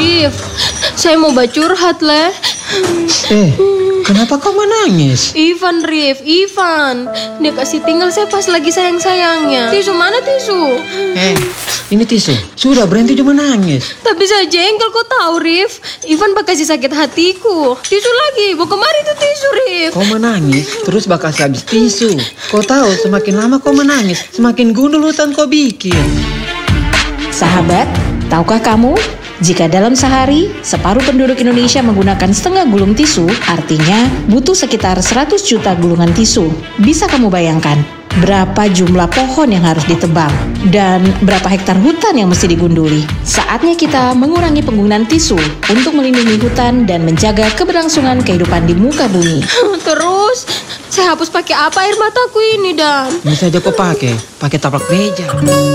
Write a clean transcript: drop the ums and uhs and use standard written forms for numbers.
Rif, saya mau curhat, Le. Kenapa kau menangis? Ivan, Rif, Ivan. Dia kasih tinggal saya pas lagi sayang-sayangnya. Tisu, mana tisu? Ini tisu. Sudah berhenti cuma nangis. Tapi saya jengkel, kau tahu, Rif. Ivan bakasi sakit hatiku. Tisu lagi, mau kemari tuh tisu, Rif. Kau menangis, terus bakasi habis tisu. Kau tahu, semakin lama kau menangis, semakin gundul hutan kau bikin. Sahabat, tahukah kamu? Jika dalam sehari, separuh penduduk Indonesia menggunakan setengah gulung tisu, artinya butuh sekitar 100 juta gulungan tisu. Bisa kamu bayangkan berapa jumlah pohon yang harus ditebang dan berapa hektar hutan yang mesti digunduli? Saatnya kita mengurangi penggunaan tisu untuk melindungi hutan dan menjaga keberlangsungan kehidupan di muka bumi. Terus, saya hapus pakai apa air mataku ini, Dan? Ini saja kau pakai taplak meja.